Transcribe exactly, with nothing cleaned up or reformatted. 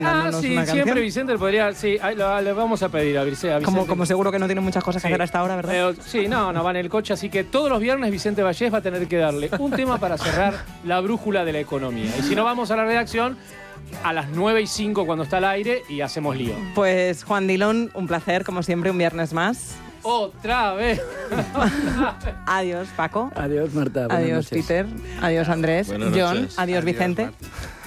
Ah, sí, una siempre canción. Vicente podría... Sí, ahí lo- le vamos a pedir a Vicente. a Vicente. Como, como seguro que no tiene muchas cosas que Sí. hacer hasta ahora, ¿verdad? Eh, sí, no, no va en el coche, así que todos los viernes Vicente Vallés va a tener que darle un tema para cerrar la brújula de la economía. Y si no, vamos a la redacción a las nueve y cinco cuando está al aire y hacemos lío. Pues Juan Dilón, un placer, como siempre, un viernes más. ¡Otra vez! Adiós, Paco. Adiós, Marta. Buenas Adiós, noches. Peter. Adiós, Andrés. Buenas John. noches. Adiós, Adiós, Vicente. Marta.